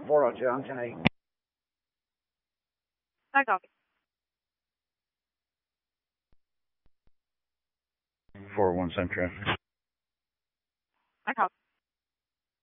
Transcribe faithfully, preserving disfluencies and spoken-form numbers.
four oh two, I'm ten eight. I copy. four one, same traffic.